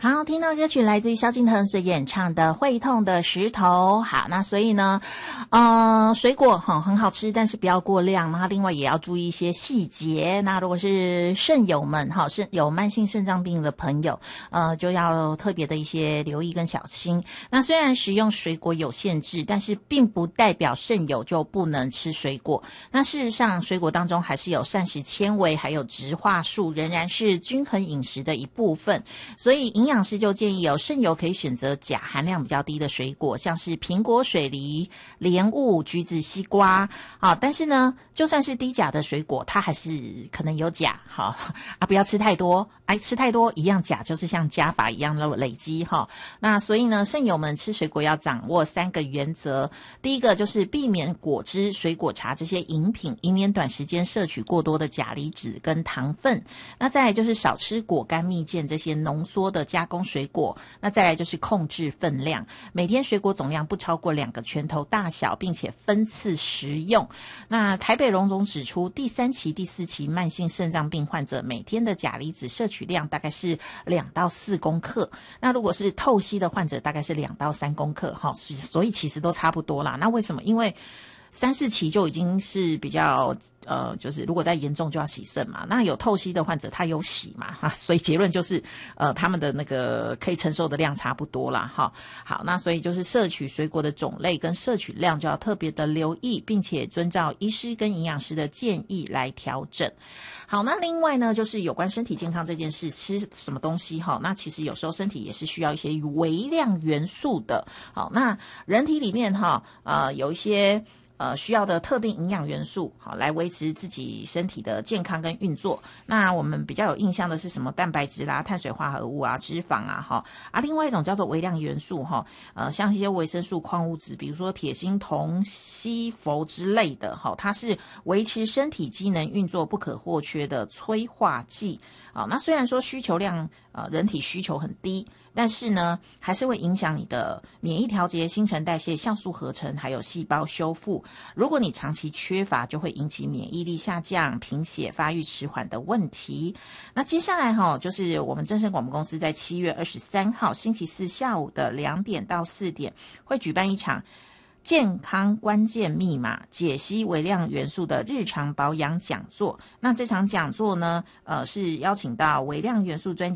好，听到歌曲来自于萧敬腾所演唱的《会痛的石头》。好，那所以呢，水果很好吃，但是不要过量。那另外也要注意一些细节。那如果是肾友们是有慢性肾脏病的朋友，就要特别的一些留意跟小心。那虽然食用水果有限制，但是并不代表肾友就不能吃水果。那事实上，水果当中还是有膳食纤维，还有植化素，仍然是均衡饮食的一部分。所以营养师就建议肾友可以选择钾含量比较低的水果，像是苹果、水梨、莲雾、橘子、西瓜。但是呢，就算是低钾的水果，它还是可能有钾。不要吃太多，吃太多一样钾就是像加法一样的累积。那所以呢，肾友们吃水果要掌握3个原则。第一个就是避免果汁、水果茶这些饮品，以免短时间摄取过多的钾离子跟糖分。那再来就是少吃果干、蜜饯这些浓缩的加工水果。那再来就是控制分量，每天水果总量不超过2个拳头大小，并且分次食用。那台北荣总指出，第3期、第4期慢性肾脏病患者每天的钾离子摄取量大概是2到4公克。那如果是透析的患者，大概是2到3公克。所以其实都差不多啦。那为什么？因为3、4期就已经是比较就是如果再严重就要洗肾嘛。那有透析的患者他有洗嘛，所以结论就是他们的那个可以承受的量差不多啦。好，那所以就是摄取水果的种类跟摄取量就要特别的留意，并且遵照医师跟营养师的建议来调整。好，那另外呢，就是有关身体健康这件事，吃什么东西那其实有时候身体也是需要一些微量元素的。好，那人体里面有一些需要的特定营养元素，来维持自己身体的健康跟运作。那我们比较有印象的是什么蛋白质啦、碳水化合物啊、脂肪另外一种叫做微量元素像一些维生素、矿物质，比如说铁、锌、铜、硒、氟之类的它是维持身体机能运作不可或缺的催化剂。那虽然说需求量人体需求很低，但是呢还是会影响你的免疫调节、新陈代谢、酵素合成还有细胞修复。如果你长期缺乏，就会引起免疫力下降、贫血、发育迟缓的问题。那接下来就是我们正声广播公司在7月23号星期四下午的2点到4点会举办一场健康关键密码解析微量元素的日常保养讲座。那这场讲座呢是邀请到微量元素专家